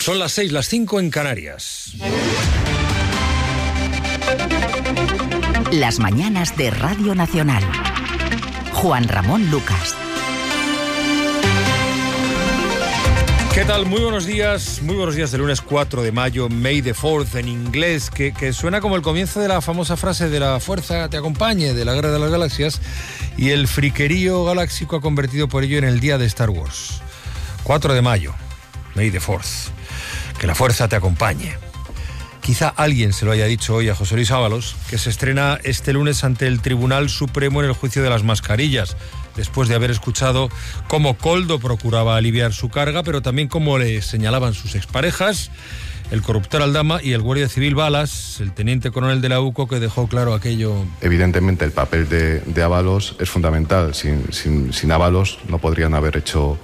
Son las 6, las 5 en Canarias. Las mañanas de Radio Nacional. Juan Ramón Lucas. ¿Qué tal? Muy buenos días de lunes 4 de mayo, May the 4th en inglés, que suena como el comienzo de la famosa frase de la fuerza te acompañe, de la Guerra de las Galaxias, y el friquerío galáctico ha convertido por ello en el día de Star Wars. 4 de mayo, May the 4th, que la fuerza te acompañe. Quizá alguien se lo haya dicho hoy a José Luis Ábalos, que se estrena este lunes ante el Tribunal Supremo en el juicio de las mascarillas, después de haber escuchado cómo Koldo procuraba aliviar su carga, pero también cómo le señalaban sus exparejas, el corruptor Aldama y el guardia civil Balas, el teniente coronel de la UCO, que dejó claro aquello. Evidentemente el papel de Ábalos es fundamental. Sin Ábalos no podrían haber hecho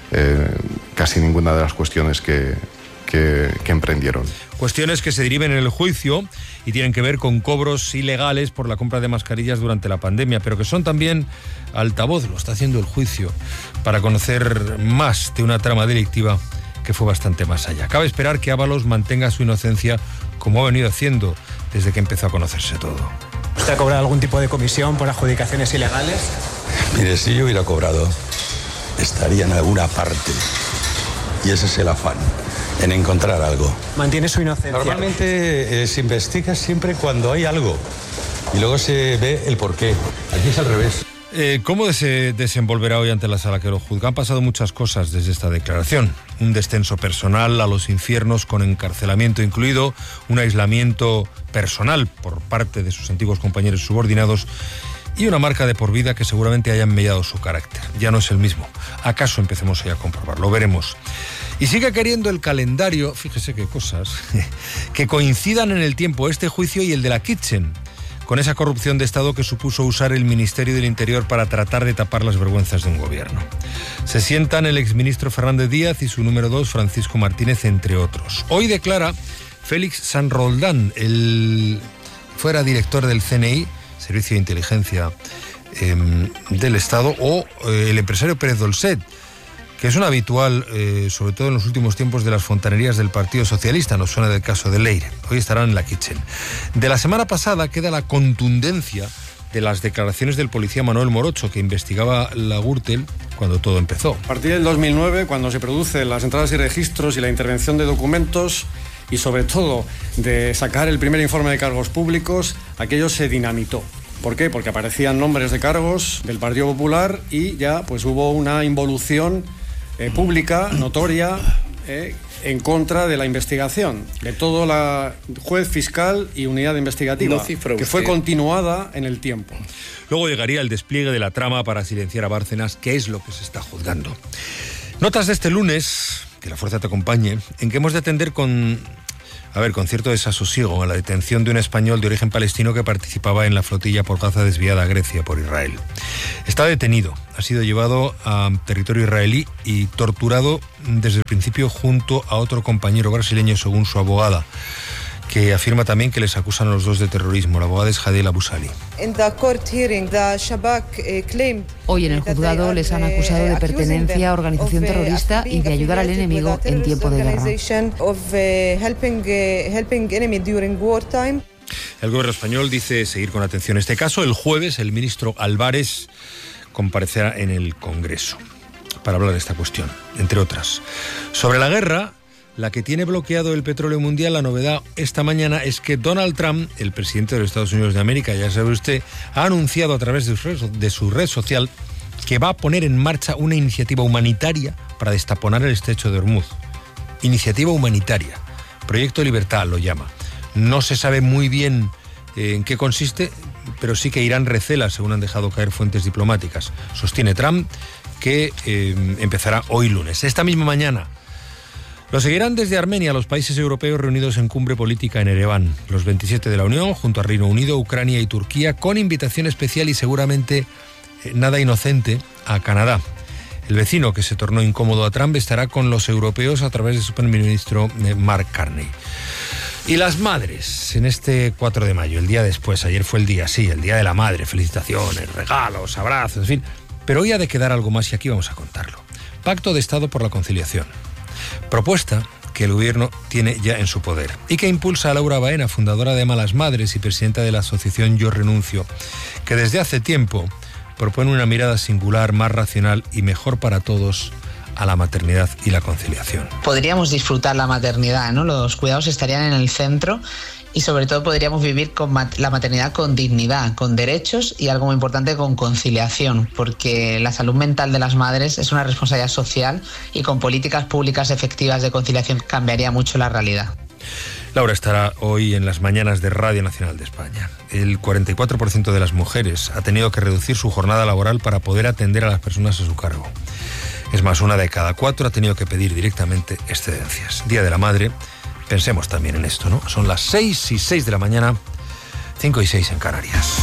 casi ninguna de las cuestiones que emprendieron. Cuestiones que se deriven en el juicio y tienen que ver con cobros ilegales por la compra de mascarillas durante la pandemia, pero que son también altavoz, lo está haciendo el juicio, para conocer más de una trama delictiva que fue bastante más allá. Cabe esperar que Ábalos mantenga su inocencia, como ha venido haciendo desde que empezó a conocerse todo. ¿Usted ha cobrado algún tipo de comisión por adjudicaciones ilegales? Mire, si yo hubiera cobrado, estaría en alguna parte. Y ese es el afán, en encontrar algo. ¿Mantiene su inocencia? Normalmente se investiga siempre cuando hay algo y luego se ve el porqué. Aquí es al revés. ¿Cómo se desenvolverá hoy ante la sala que lo juzga? Han pasado muchas cosas desde esta declaración. Un descenso personal a los infiernos con encarcelamiento incluido, un aislamiento personal por parte de sus antiguos compañeros subordinados y una marca de por vida que seguramente haya mellado su carácter. Ya no es el mismo. ¿Acaso empecemos hoy a comprobarlo? Veremos. Y sigue queriendo el calendario, fíjese qué cosas, que coincidan en el tiempo este juicio y el de la Kitchen, con esa corrupción de Estado que supuso usar el Ministerio del Interior para tratar de tapar las vergüenzas de un gobierno. Se sientan el exministro Fernández Díaz y su número 2, Francisco Martínez, entre otros. Hoy declara Félix San Roldán, fuera director del CNI, Servicio de Inteligencia del Estado, o el empresario Pérez Dolcet, que es un habitual, sobre todo en los últimos tiempos, de las fontanerías del Partido Socialista. Nos suena del caso de Leire. Hoy estarán en la Kitchen. De la semana pasada queda la contundencia de las declaraciones del policía Manuel Morocho, que investigaba la Gürtel cuando todo empezó. A partir del 2009, cuando se producen las entradas y registros y la intervención de documentos, y sobre todo de sacar el primer informe de cargos públicos, aquello se dinamitó. ¿Por qué? Porque aparecían nombres de cargos del Partido Popular y ya pues hubo una involución pública, notoria, en contra de la investigación, de todo la juez, fiscal y unidad investigativa, que fue continuada en el tiempo. Luego llegaría el despliegue de la trama para silenciar a Bárcenas, que es lo que se está juzgando. Notas de este lunes, que la fuerza te acompañe, en que hemos de atender con cierto desasosiego a la detención de un español de origen palestino que participaba en la flotilla por Gaza desviada a Grecia por Israel. Está detenido, ha sido llevado a territorio israelí y torturado desde el principio junto a otro compañero brasileño, según su abogada, que afirma también que les acusan a los dos de terrorismo. La abogada es Jadel Abusali. Hoy en el juzgado les han acusado de pertenencia a organización terrorista y de ayudar al enemigo en tiempo de guerra. El gobierno español dice seguir con atención este caso. El jueves el ministro Álvarez comparecerá en el Congreso para hablar de esta cuestión, entre otras. Sobre la guerra, la que tiene bloqueado el petróleo mundial, la novedad esta mañana es que Donald Trump, el presidente de los Estados Unidos de América, ya sabe usted, ha anunciado a través de su red social que va a poner en marcha una iniciativa humanitaria para destaponar el estrecho de Hormuz. Iniciativa humanitaria. Proyecto Libertad lo llama. No se sabe muy bien en qué consiste, pero sí que Irán recela, según han dejado caer fuentes diplomáticas. Sostiene Trump que empezará hoy lunes. Esta misma mañana lo seguirán desde Armenia los países europeos reunidos en cumbre política en Ereván. Los 27 de la Unión, junto a Reino Unido, Ucrania y Turquía, con invitación especial y seguramente nada inocente a Canadá. El vecino que se tornó incómodo a Trump estará con los europeos a través de su primer ministro Mark Carney. Y las madres, en este 4 de mayo, el día después, ayer fue el día de la madre, felicitaciones, regalos, abrazos, en fin. Pero hoy ha de quedar algo más y aquí vamos a contarlo. Pacto de Estado por la Conciliación. Propuesta que el gobierno tiene ya en su poder y que impulsa a Laura Baena, fundadora de Malas Madres y presidenta de la asociación Yo Renuncio, que desde hace tiempo propone una mirada singular, más racional y mejor para todos a la maternidad y la conciliación. Podríamos disfrutar la maternidad, ¿no? Los cuidados estarían en el centro y sobre todo podríamos vivir con la maternidad con dignidad, con derechos y algo muy importante, con conciliación, porque la salud mental de las madres es una responsabilidad social y con políticas públicas efectivas de conciliación cambiaría mucho la realidad. Laura estará hoy en las mañanas de Radio Nacional de España. El 44% de las mujeres ha tenido que reducir su jornada laboral para poder atender a las personas a su cargo. Es más, 1 de cada 4 ha tenido que pedir directamente excedencias. Día de la Madre, pensemos también en esto, ¿no? Son las 6:06 de la mañana, 5:06 en Canarias.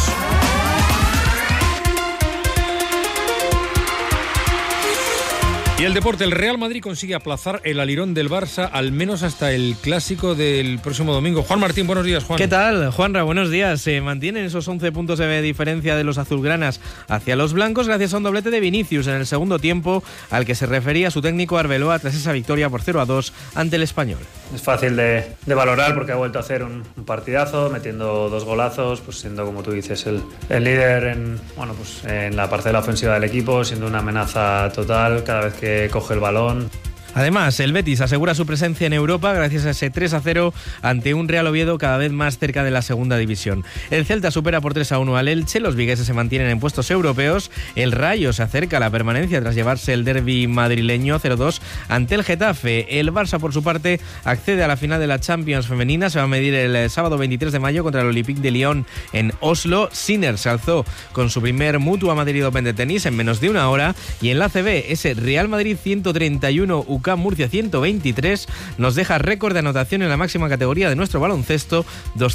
Y el deporte, el Real Madrid consigue aplazar el alirón del Barça al menos hasta el clásico del próximo domingo. Juan Martín, buenos días, Juan. ¿Qué tal, Juanra? Buenos días. Se mantienen esos 11 puntos de diferencia de los azulgranas hacia los blancos gracias a un doblete de Vinicius en el segundo tiempo, al que se refería su técnico Arbeloa tras esa victoria por 0-2 ante el Español. Es fácil de valorar porque ha vuelto a hacer un partidazo, metiendo 2 golazos, pues siendo, como tú dices, el líder en la parcela ofensiva del equipo, siendo una amenaza total cada vez que coge el balón. Además, el Betis asegura su presencia en Europa gracias a ese 3-0 ante un Real Oviedo cada vez más cerca de la segunda división. El Celta supera por 3-1 al Elche, los vigueses se mantienen en puestos europeos, el Rayo se acerca a la permanencia tras llevarse el derbi madrileño 0-2 ante el Getafe. El Barça, por su parte, accede a la final de la Champions femenina, se va a medir el sábado 23 de mayo contra el Olympique de Lyon en Oslo. Sinner se alzó con su primer Mutua Madrid Open de tenis en menos de una hora, y en la ACB ese Real Madrid 131 UCAM Murcia 123 nos deja récord de anotación en la máxima categoría de nuestro baloncesto,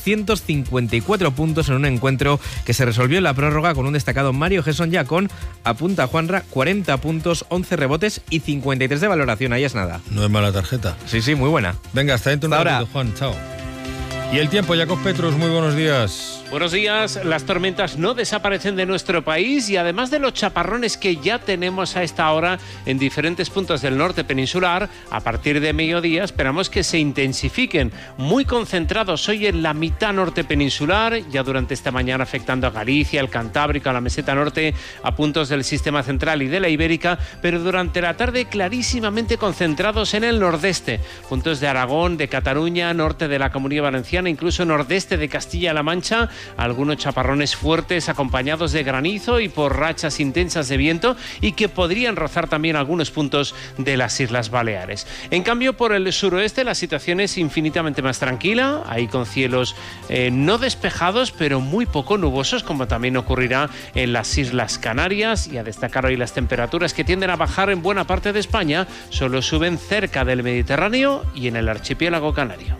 254 puntos en un encuentro que se resolvió en la prórroga con un destacado Mario Gesson Yacón, apunta Juanra, 40 puntos, 11 rebotes y 53 de valoración, ahí es nada. No es mala tarjeta. Sí, muy buena. Venga, hasta dentro un ratito, Juan, chao. Y el tiempo, Jacob Petrus, muy buenos días. Buenos días. Las tormentas no desaparecen de nuestro país y además de los chaparrones que ya tenemos a esta hora en diferentes puntos del norte peninsular, a partir de mediodía esperamos que se intensifiquen, muy concentrados hoy en la mitad norte peninsular, ya durante esta mañana afectando a Galicia, el Cantábrico, a la meseta norte, a puntos del sistema central y de la Ibérica, pero durante la tarde clarísimamente concentrados en el nordeste, puntos de Aragón, de Cataluña, norte de la Comunidad Valenciana, incluso nordeste de Castilla-La Mancha, algunos chaparrones fuertes acompañados de granizo y por rachas intensas de viento y que podrían rozar también algunos puntos de las Islas Baleares. En cambio, por el suroeste la situación es infinitamente más tranquila, ahí con cielos no despejados pero muy poco nubosos, como también ocurrirá en las Islas Canarias, y a destacar hoy las temperaturas que tienden a bajar en buena parte de España, solo suben cerca del Mediterráneo y en el archipiélago canario.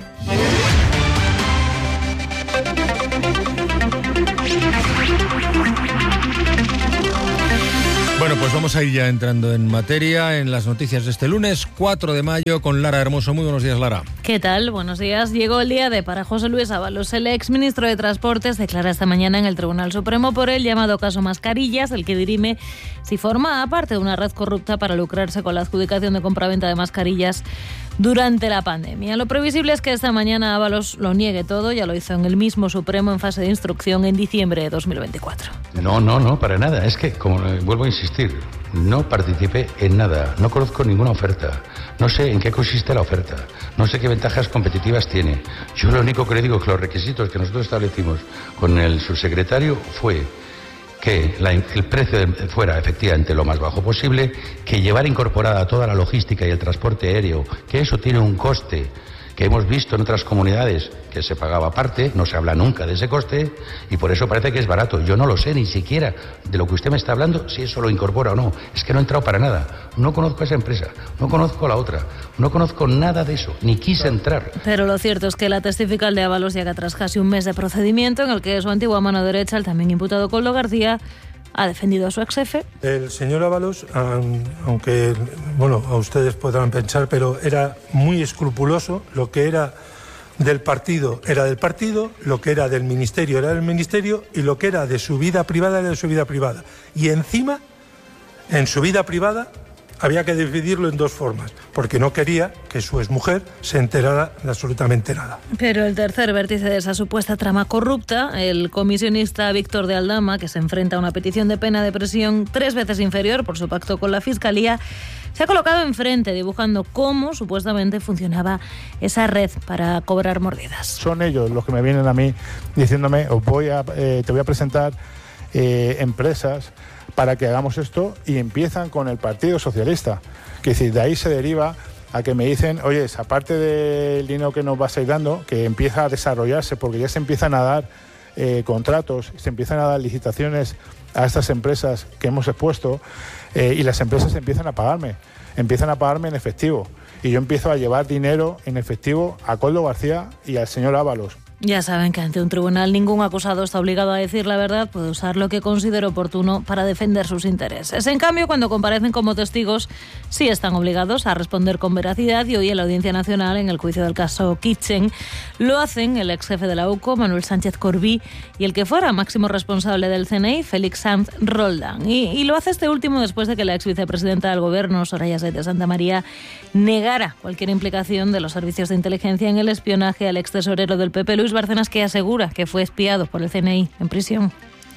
Bueno, pues vamos a ir ya entrando en materia en las noticias de este lunes 4 de mayo con Lara Hermoso. Muy buenos días, Lara. ¿Qué tal? Buenos días. Llegó el día de para José Luis Ábalos. El exministro de Transportes declara esta mañana en el Tribunal Supremo por el llamado caso Mascarillas, el que dirime si forma parte de una red corrupta para lucrarse con la adjudicación de compraventa de mascarillas durante la pandemia. Lo previsible es que esta mañana Ábalos lo niegue todo, ya lo hizo en el mismo Supremo en fase de instrucción en diciembre de 2024. No, para nada. Es que, como vuelvo a insistir, no participé en nada, no conozco ninguna oferta, no sé en qué consiste la oferta, no sé qué ventajas competitivas tiene. Yo lo único que le digo es que los requisitos que nosotros establecimos con el subsecretario fue que el precio fuera efectivamente lo más bajo posible, que llevara incorporada toda la logística y el transporte aéreo, que eso tiene un coste que hemos visto en otras comunidades que se pagaba aparte, no se habla nunca de ese coste y por eso parece que es barato. Yo no lo sé ni siquiera de lo que usted me está hablando, si eso lo incorpora o no. Es que no he entrado para nada. No conozco a esa empresa, no conozco la otra, no conozco nada de eso, ni quise entrar. Pero lo cierto es que la testifical de Ábalos llega tras casi un mes de procedimiento en el que su antigua mano derecha, el también imputado Koldo García, ha defendido a su ex jefe. El señor Ábalos, aunque a ustedes podrán pensar, pero era muy escrupuloso. Lo que era del partido era del partido, lo que era del ministerio era del ministerio y lo que era de su vida privada era de su vida privada. Y encima, en su vida privada, había que dividirlo en dos formas, porque no quería que su exmujer se enterara de absolutamente nada. Pero el tercer vértice de esa supuesta trama corrupta, el comisionista Víctor de Aldama, que se enfrenta a una petición de pena de prisión 3 veces inferior por su pacto con la Fiscalía, se ha colocado enfrente dibujando cómo supuestamente funcionaba esa red para cobrar mordidas. Son ellos los que me vienen a mí diciéndome, te voy a presentar empresas para que hagamos esto, y empiezan con el Partido Socialista, que es decir, de ahí se deriva a que me dicen, oye, aparte del dinero que nos vas a ir dando, que empieza a desarrollarse, porque ya se empiezan a dar contratos, se empiezan a dar licitaciones a estas empresas que hemos expuesto, y las empresas empiezan a pagarme en efectivo, y yo empiezo a llevar dinero en efectivo a Koldo García y al señor Ábalos. Ya saben que ante un tribunal ningún acusado está obligado a decir la verdad, puede usar lo que considere oportuno para defender sus intereses. En cambio, cuando comparecen como testigos, sí están obligados a responder con veracidad, y hoy en la Audiencia Nacional, en el juicio del caso Kitchen, lo hacen el ex jefe de la UCO, Manuel Sánchez Corbí, y el que fuera máximo responsable del CNI, Félix Sanz Roldán. Y lo hace este último después de que la ex vicepresidenta del Gobierno, Soraya Sáenz de Santamaría, negara cualquier implicación de los servicios de inteligencia en el espionaje al ex tesorero del PP, Luis Bárcenas, que asegura que fue espiado por el CNI en prisión.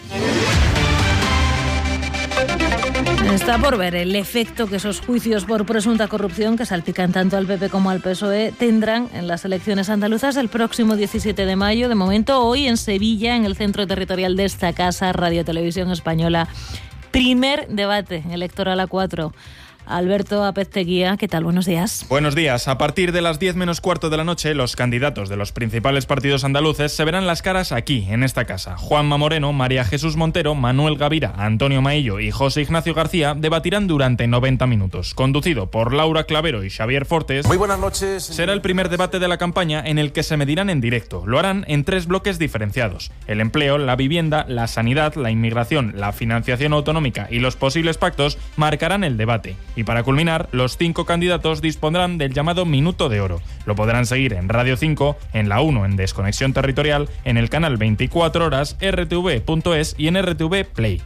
Está por ver el efecto que esos juicios por presunta corrupción, que salpican tanto al PP como al PSOE, tendrán en las elecciones andaluzas el próximo 17 de mayo. De momento, hoy en Sevilla, en el centro territorial de esta casa, Radio Televisión Española, primer debate electoral a 4. Alberto Apezteguía, ¿qué tal? Buenos días. Buenos días. A partir de las 10 menos cuarto de la noche, los candidatos de los principales partidos andaluces se verán las caras aquí, en esta casa. Juanma Moreno, María Jesús Montero, Manuel Gavira, Antonio Maillo y José Ignacio García debatirán durante 90 minutos. Conducido por Laura Clavero y Xavier Fortes. Muy buenas noches. Será el primer debate de la campaña en el que se medirán en directo. Lo harán en 3 bloques diferenciados: el empleo, la vivienda, la sanidad, la inmigración, la financiación autonómica y los posibles pactos marcarán el debate. Y para culminar, los 5 candidatos dispondrán del llamado Minuto de Oro. Lo podrán seguir en Radio 5, en la 1 en Desconexión Territorial, en el canal 24 horas, rtv.es y en RTV Play.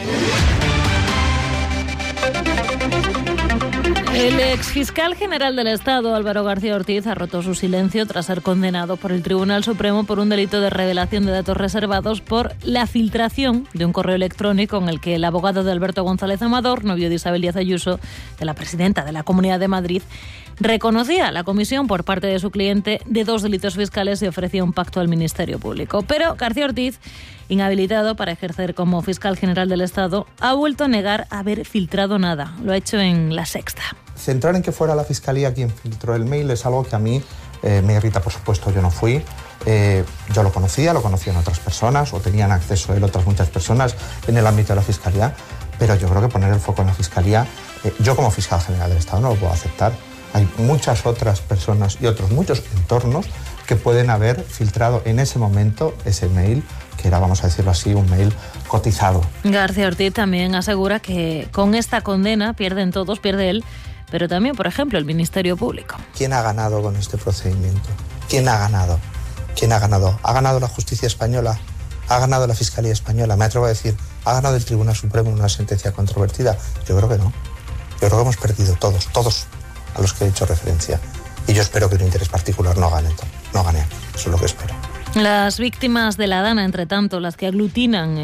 El exfiscal general del Estado, Álvaro García Ortiz, ha roto su silencio tras ser condenado por el Tribunal Supremo por un delito de revelación de datos reservados por la filtración de un correo electrónico en el que el abogado de Alberto González Amador, novio de Isabel Díaz Ayuso, de la presidenta de la Comunidad de Madrid, reconocía la comisión por parte de su cliente de 2 delitos fiscales y ofrecía un pacto al Ministerio Público. Pero García Ortiz, inhabilitado para ejercer como fiscal general del Estado, ha vuelto a negar haber filtrado nada. Lo ha hecho en La Sexta. Centrar en que fuera la Fiscalía quien filtró el mail es algo que a mí me irrita, por supuesto. Yo no fui. Yo lo conocían otras personas, o tenían acceso a él otras muchas personas en el ámbito de la Fiscalía, pero yo creo que poner el foco en la Fiscalía, yo como fiscal general del Estado no lo puedo aceptar. Hay muchas otras personas y otros muchos entornos que pueden haber filtrado en ese momento ese mail, que era, vamos a decirlo así, un mail cotizado. García Ortiz también asegura que con esta condena pierden todos, pierde él, pero también, por ejemplo, el Ministerio Público. ¿Quién ha ganado con este procedimiento? ¿Quién ha ganado? ¿Quién ha ganado? ¿Ha ganado la justicia española? ¿Ha ganado la Fiscalía española? Me atrevo a decir, ¿ha ganado el Tribunal Supremo una sentencia controvertida? Yo creo que no. Yo creo que hemos perdido todos a los que he hecho referencia. Y yo espero que un interés particular no gane. Eso es lo que espero. Las víctimas de la Dana, entre tanto, las que se aglutinan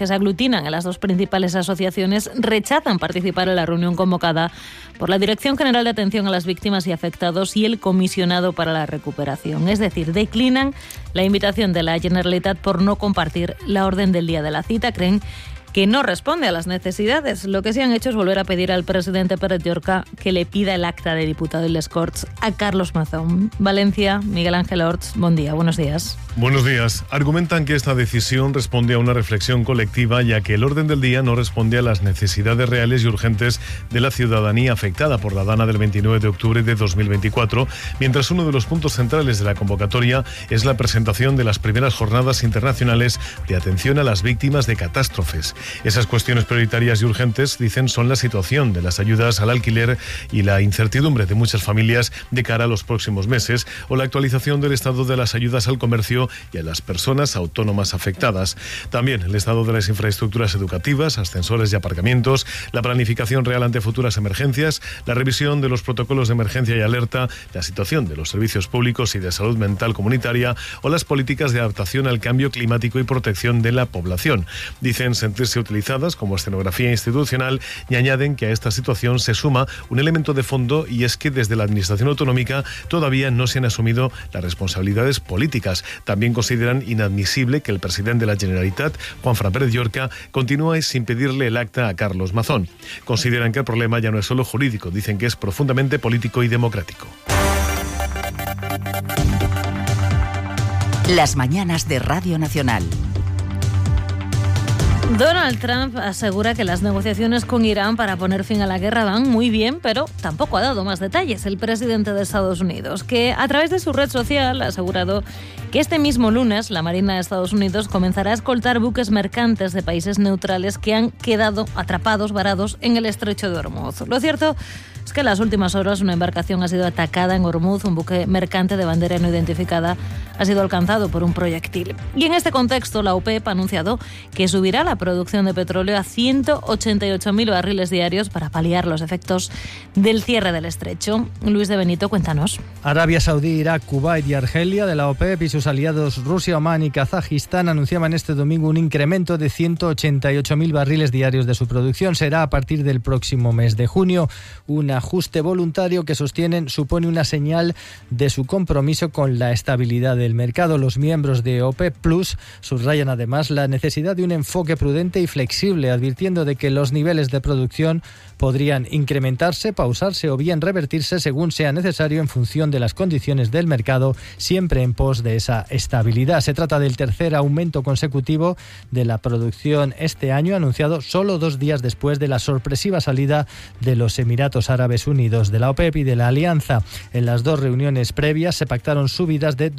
en las 2 principales asociaciones, rechazan participar en la reunión convocada por la Dirección General de Atención a las Víctimas y Afectados y el Comisionado para la Recuperación. Es decir, declinan la invitación de la Generalitat por no compartir la orden del día de la cita. Creen que no responde a las necesidades. Lo que sí han hecho es volver a pedir al presidente Pérez Llorca que le pida el acta de diputado de les Corts a Carlos Mazón. Valencia, Miguel Ángel Orts, buen día, buenos días. Buenos días. Argumentan que esta decisión responde a una reflexión colectiva, ya que el orden del día no responde a las necesidades reales y urgentes de la ciudadanía afectada por la Dana del 29 de octubre de 2024, mientras uno de los puntos centrales de la convocatoria es la presentación de las primeras jornadas internacionales de atención a las víctimas de catástrofes. Esas cuestiones prioritarias y urgentes, dicen, son la situación de las ayudas al alquiler y la incertidumbre de muchas familias de cara a los próximos meses, o la actualización del estado de las ayudas al comercio y a las personas autónomas afectadas. También el estado de las infraestructuras educativas, ascensores y aparcamientos, la planificación real ante futuras emergencias, la revisión de los protocolos de emergencia y alerta, la situación de los servicios públicos y de salud mental comunitaria o las políticas de adaptación al cambio climático y protección de la población. Dicen sentirse utilizadas como escenografía institucional y añaden que a esta situación se suma un elemento de fondo, y es que desde la Administración autonómica todavía no se han asumido las responsabilidades políticas. También consideran inadmisible que el presidente de la Generalitat, Juanfran Pérez Llorca, continúe sin pedirle el acta a Carlos Mazón. Consideran que el problema ya no es solo jurídico, dicen que es profundamente político y democrático. Las mañanas de Radio Nacional. Donald Trump asegura que las negociaciones con Irán para poner fin a la guerra van muy bien, pero tampoco ha dado más detalles el presidente de Estados Unidos, que a través de su red social ha asegurado que este mismo lunes la Marina de Estados Unidos comenzará a escoltar buques mercantes de países neutrales que han quedado atrapados, varados en el estrecho de Hormuz. Lo cierto es que en las últimas horas una embarcación ha sido atacada en Hormuz, un buque mercante de bandera no identificada ha sido alcanzado por un proyectil. Y en este contexto, la OPEP ha anunciado que subirá la producción de petróleo a 188.000 barriles diarios para paliar los efectos del cierre del estrecho. Luis de Benito, cuéntanos. Arabia Saudí, Irak, Kuwait y Argelia de la OPEP y sus aliados Rusia, Omán y Kazajistán anunciaban este domingo un incremento de 188.000 barriles diarios de su producción. Será a partir del próximo mes de junio. Un ajuste voluntario que sostienen supone una señal de su compromiso con la estabilidad del mercado. Los miembros de OPEP Plus subrayan además la necesidad de un enfoque prudente y flexible, advirtiendo de que los niveles de producción podrían incrementarse, pausarse o bien revertirse según sea necesario en función de las condiciones del mercado, siempre en pos de esa estabilidad. Se trata del tercer aumento consecutivo de la producción este año, anunciado solo 2 días después de la sorpresiva salida de los Emiratos Árabes Unidos de la OPEP y de la Alianza. En las 2 reuniones previas se pactaron subidas de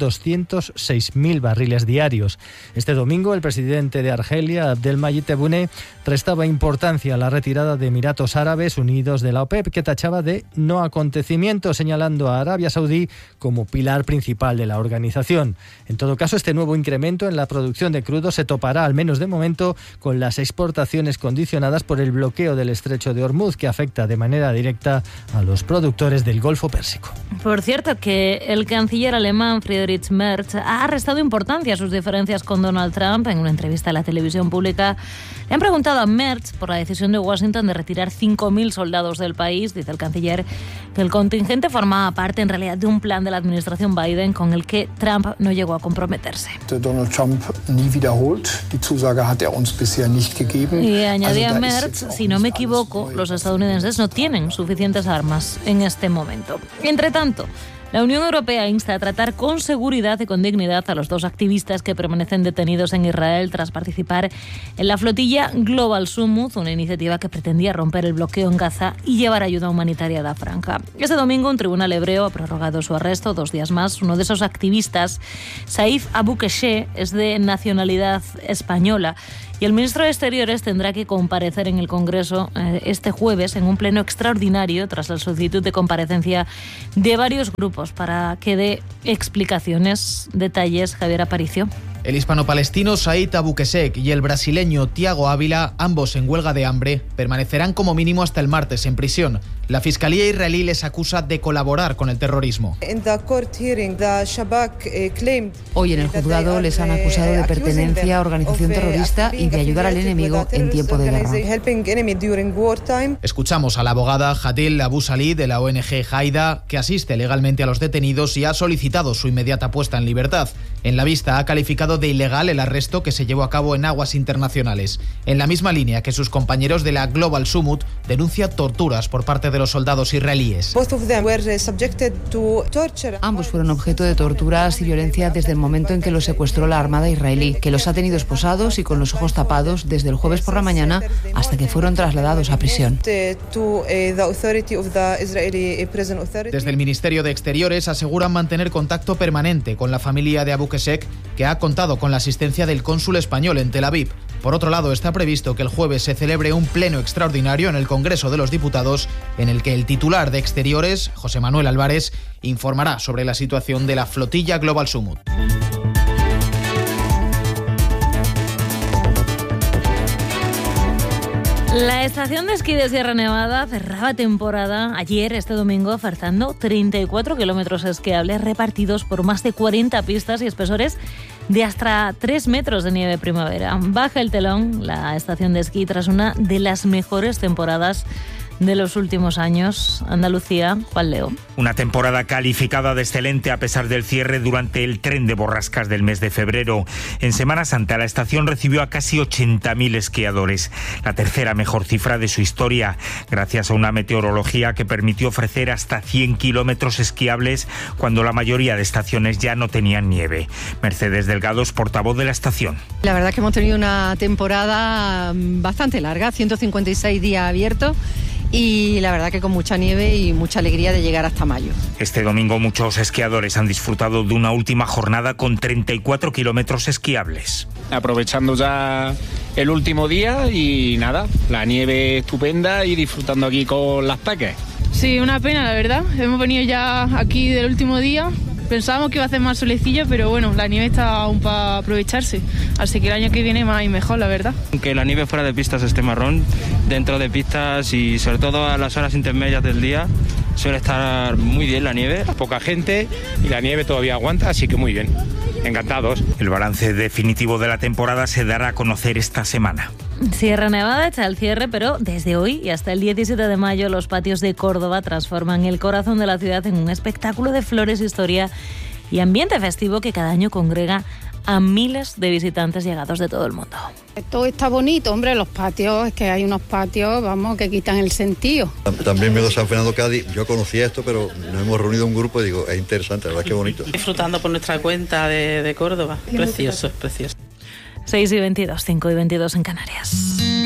206.000 barriles diarios. Este domingo el presidente de Argelia, Abdelmadjid Tebboune, prestaba importancia a la retirada de Emiratos Árabes Unidos de la OPEP, que tachaba de no acontecimiento, señalando a Arabia Saudí como pilar principal de la organización. En todo caso, este nuevo incremento en la producción de crudo se topará, al menos de momento, con las exportaciones condicionadas por el bloqueo del estrecho de Hormuz, que afecta de manera directa a los productores del Golfo Pérsico. Por cierto, que el canciller alemán Friedrich Merz ha restado importancia a sus diferencias con Donald Trump. En una entrevista a la televisión pública le han preguntado a Merz por la decisión de Washington de retirar 5.000 soldados del país. Dice el canciller que el contingente formaba parte en realidad de un plan de la administración Biden con el que Trump no llegó a comprometerse. Donald Trump nie wiederholt. Die Zusage hat uns bisher nicht gegeben. Y añadía Merz, si no me equivoco, los estadounidenses no tienen suficientes armas en este momento. Entre tanto, la Unión Europea insta a tratar con seguridad y con dignidad a los 2 activistas que permanecen detenidos en Israel tras participar en la flotilla Global Summit, una iniciativa que pretendía romper el bloqueo en Gaza y llevar ayuda humanitaria a la franja. Este domingo un tribunal hebreo ha prorrogado su arresto 2 días más. Uno de esos activistas, Saif Abu Keshe, es de nacionalidad española. Y el ministro de Exteriores tendrá que comparecer en el Congreso este jueves en un pleno extraordinario tras la solicitud de comparecencia de varios grupos para que dé explicaciones. Detalles, Javier Aparicio. El hispano-palestino Said Abu Kesek y el brasileño Tiago Ávila, ambos en huelga de hambre, permanecerán como mínimo hasta el martes en prisión. La Fiscalía israelí les acusa de colaborar con el terrorismo. Hoy en el juzgado les han acusado de pertenencia a organización terrorista y de ayudar al enemigo en tiempo de guerra. Escuchamos a la abogada Hadil Abu Salih de la ONG Haida, que asiste legalmente a los detenidos y ha solicitado su inmediata puesta en libertad. En la vista ha calificado de ilegal el arresto que se llevó a cabo en aguas internacionales. En la misma línea que sus compañeros de la Global Summit, denuncia torturas por parte de los soldados israelíes. Ambos fueron objeto de torturas y violencia desde el momento en que los secuestró la Armada israelí, que los ha tenido esposados y con los ojos tapados desde el jueves por la mañana hasta que fueron trasladados a prisión. Desde el Ministerio de Exteriores aseguran mantener contacto permanente con la familia de Abu Kesek, que ha contado con la asistencia del cónsul español en Tel Aviv. Por otro lado, está previsto que el jueves se celebre un pleno extraordinario en el Congreso de los Diputados, en el que el titular de Exteriores, José Manuel Álvarez, informará sobre la situación de la flotilla Global Summit. La estación de esquí de Sierra Nevada cerraba temporada ayer, este domingo, ofertando 34 kilómetros esquiables repartidos por más de 40 pistas y espesores de hasta 3 metros de nieve primavera. Baja el telón la estación de esquí tras una de las mejores temporadas de los últimos años. Andalucía, Juan Leo. Una temporada calificada de excelente a pesar del cierre durante el tren de borrascas del mes de febrero. En Semana Santa la estación recibió a casi 80.000 esquiadores, la tercera mejor cifra de su historia, gracias a una meteorología que permitió ofrecer hasta 100 kilómetros esquiables cuando la mayoría de estaciones ya no tenían nieve. Mercedes Delgado es portavoz de la estación. La verdad es que hemos tenido una temporada bastante larga, 156 días abiertos. Y la verdad que con mucha nieve y mucha alegría de llegar hasta mayo. Este domingo muchos esquiadores han disfrutado de una última jornada con 34 kilómetros esquiables. Aprovechando ya el último día y nada, la nieve estupenda y disfrutando aquí con las peques. Sí, una pena la verdad, hemos venido ya aquí del último día. Pensábamos que iba a hacer más solecillo, pero bueno, la nieve está aún para aprovecharse. Así que el año que viene más y mejor, la verdad. Aunque la nieve fuera de pistas esté marrón, dentro de pistas y sobre todo a las horas intermedias del día suele estar muy bien la nieve. Poca gente y la nieve todavía aguanta, así que muy bien. Encantados. El balance definitivo de la temporada se dará a conocer esta semana. Sierra Nevada echa el cierre, pero desde hoy y hasta el 17 de mayo los patios de Córdoba transforman el corazón de la ciudad en un espectáculo de flores, historia y ambiente festivo que cada año congrega a miles de visitantes llegados de todo el mundo. Todo está bonito, hombre, los patios, es que hay unos patios, vamos, que quitan el sentido. También vengo de San Fernando Cádiz, yo conocía esto, pero nos hemos reunido un grupo y digo, es interesante, la verdad que bonito. Disfrutando por nuestra cuenta de Córdoba, precioso, es precioso. 6:22, 5:22 en Canarias.